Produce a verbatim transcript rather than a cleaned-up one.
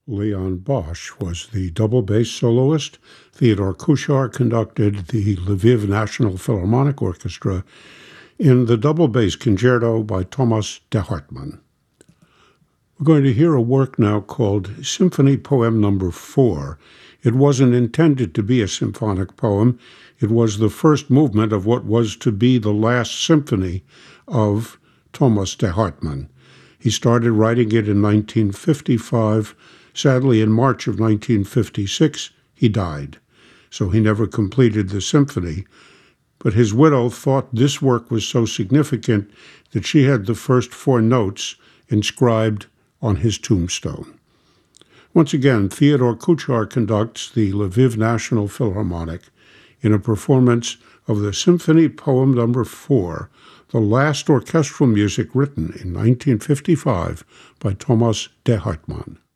Leon Bosch was the double bass soloist. Theodore Kuchar conducted the Lviv National Philharmonic Orchestra in the double bass concerto by Thomas de Hartmann. We're going to hear a work now called Symphony Poem Number Four. It wasn't intended to be a symphonic poem. It was the first movement of what was to be the last symphony of Thomas de Hartmann. He started writing it in nineteen fifty-five. Sadly, in March of nineteen fifty-six, he died, so he never completed the symphony. But his widow thought this work was so significant that she had the first four notes inscribed on his tombstone. Once again, Theodore Kuchar conducts the Lviv National Philharmonic in a performance of the Symphony Poem Number Four, the last orchestral music written in nineteen fifty-five by Thomas de Hartmann.